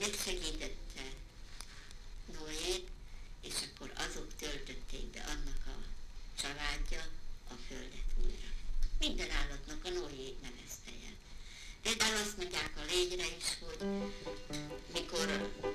megsegítette Noét, és akkor azok töltötték be annak a családja a földet újra. Minden állatnak a Noé nevezte el. Például azt mondják a légyre is, hogy mikor